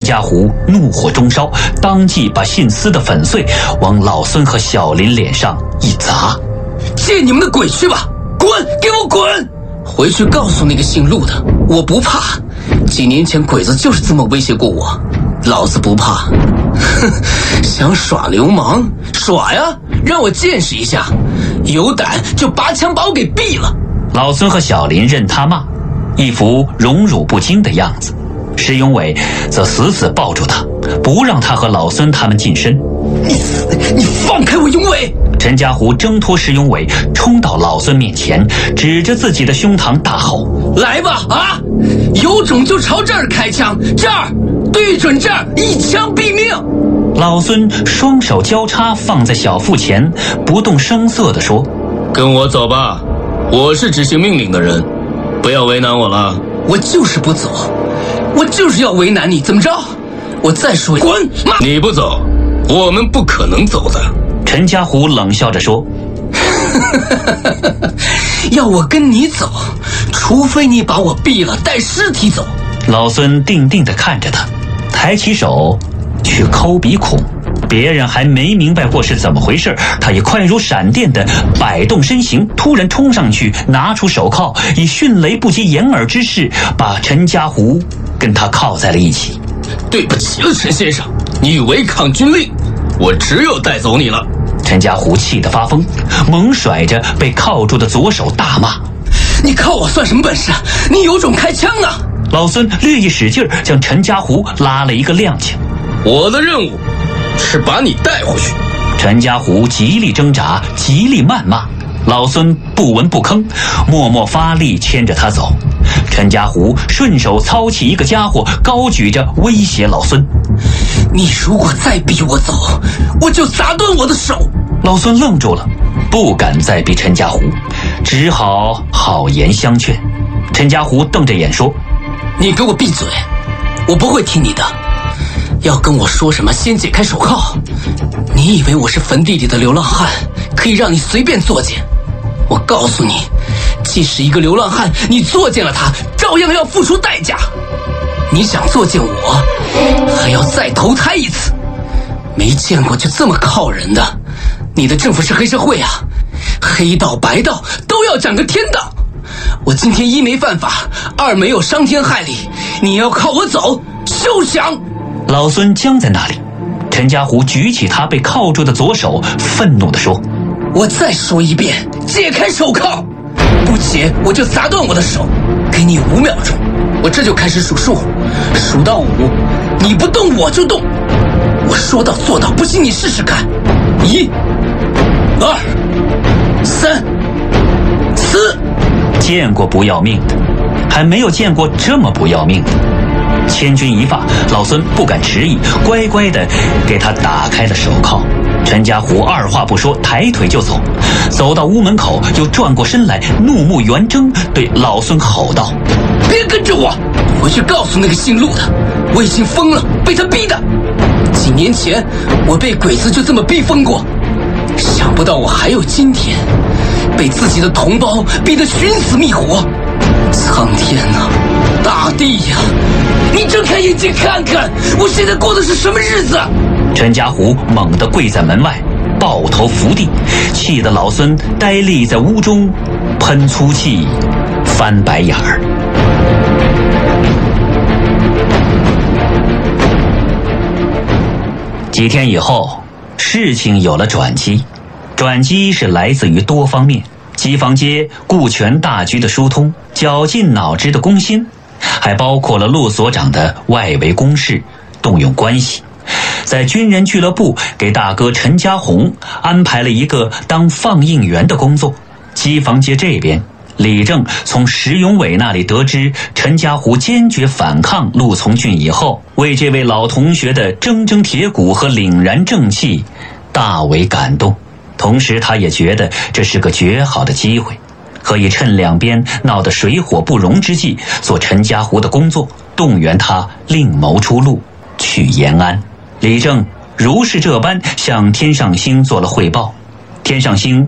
家湖怒火中烧，当即把信撕得粉碎，往老孙和小林脸上一砸。 借你们的鬼去吧，滚，给我滚！回去告诉那个姓陆的，我不怕。几年前鬼子就是这么威胁过我，老子不怕。哼，想耍流氓，耍呀，让我见识一下。有胆就拔枪把我给毙了。 老孙和小林任他骂，一副荣辱不惊的样子。石永伟则死死抱住他，不让他和老孙他们近身。 你放开我，永伟！ 陈家湖挣脱石永伟，冲到老孙面前，指着自己的胸膛大吼： 来吧，啊！有种就朝这儿开枪，这儿对准这儿，一枪毙命！ 老孙双手交叉放在小腹前，不动声色地说： 跟我走吧，我是执行命令的人，不要为难我了。 我就是不走，我就是要为难你，怎么着？我再说一，滚！ 你不走，我们不可能走的。 陈家湖冷笑着说： 要我跟你走，除非你把我毙了带尸体走。 老孙定定地看着他，抬起手去抠鼻孔。别人还没明白过是怎么回事，他以快如闪电的摆动身形，突然冲上去，拿出手铐，以迅雷不及掩耳之势把陈家湖跟他铐在了一起。 对不起了，陈先生，你违抗军令，我只有带走你了。 陈家湖气得发疯，猛甩着被铐住的左手大骂： 你铐我算什么本事？你有种开枪啊！ 老孙略一使劲，将陈家湖拉了一个踉跄。 我的任务是把你带回去。 陈家湖极力挣扎，极力谩骂，老孙不闻不吭，默默发力牵着他走。陈家湖顺手操起一个家伙，高举着威胁老孙： 你如果再逼我走，我就砸断我的手。 老孙愣住了，不敢再逼陈家湖，只好好言相劝。陈家湖瞪着眼说： 你给我闭嘴，我不会听你的。要跟我说什么先解开手铐？你以为我是坟地里的流浪汉，可以让你随便作践？我告诉你，即使一个流浪汉，你作践了他，照样要付出代价。你想作践我，还要再投胎一次。没见过就这么铐人的。你的政府是黑社会啊，黑道白道都要讲个天道。我今天一没犯法，二没有伤天害理，你要铐我走，休想！ 老孙僵在那里。陈家湖举起他被铐住的左手，愤怒地说： 我再说一遍，解开手铐，不解我就砸断我的手。给你5秒钟，我这就开始数数，数到5，你不动我就动。我说到做到，不信你试试看。1、2、3、4。 见过不要命的，还没有见过这么不要命的。千钧一发，老孙不敢迟疑，乖乖地给他打开了手铐。陈家湖二话不说，抬腿就走，走到屋门口，又转过身来，怒目圆睁，对老孙吼道： 别跟着我，回去告诉那个姓陆的，我已经疯了，被他逼的。几年前我被鬼子就这么逼疯过，想不到我还有今天，被自己的同胞逼得寻死觅活。苍天啊，大地呀，你睁开眼睛看看，我现在过的是什么日子？ 陈家湖猛地跪在门外，抱头伏地，气得老孙呆立在屋中，喷粗气，翻白眼儿。几天以后，事情有了转机。转机是来自于多方面：机房街顾全大局的疏通，绞尽脑汁的攻心，还包括了陆所长的外围攻势，动用关系。在军人俱乐部给大哥陈家宏安排了一个当放映员的工作。机房街这边，李正从石永伟那里得知陈家湖坚决反抗陆从俊以后，为这位老同学的铮铮铁骨和凛然正气大为感动。同时他也觉得这是个绝好的机会，可以趁两边闹得水火不容之际做陈家湖的工作，动员他另谋出路，去延安。李正如是这般向天上星做了汇报。天上星